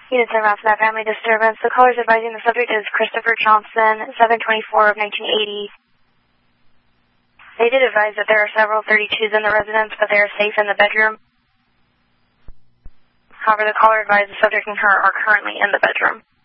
Units en route for that family disturbance. The callers advising the subject is Christopher Johnson, 724 of 1980. They did advise that there are several 32s in the residence, but they are safe in the bedroom. However, the caller advised the subject and her are currently in the bedroom.